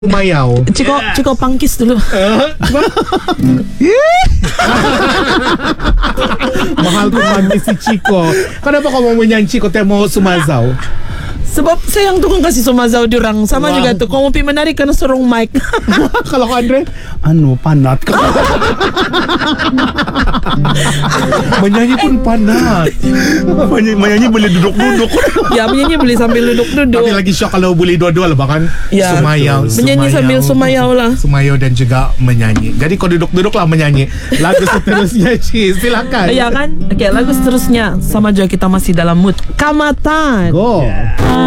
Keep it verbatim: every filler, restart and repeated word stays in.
Sumayau. Ciko, yes. Ciko pangkis dulu. Uh, Mahal tu manis si Ciko. Kenapa kau mau menyanyi Ciko tak mau sumazau? Sebab sayang tu kan kasih sumazau diorang. Sama wow. juga tu. Kau mau pergi menarik kena sorong mic. Kalau kau Andre, anu panat. Menyanyi pun panat. Menyanyi, menyanyi boleh duduk-duduk. Ya, menyanyi boleh sambil duduk-duduk. Tapi lagi syok kalau boleh dua-dua lah bahkan. Ya, sumayau, menyanyi sumayau, sambil sumayau lah. Sumayau dan juga menyanyi. Jadi kau duduk-duduk lah menyanyi. Lagu seterusnya Ci, silakan. Ya kan? Okey, lagu seterusnya sama juga kita masih dalam mood Kamatan. Go.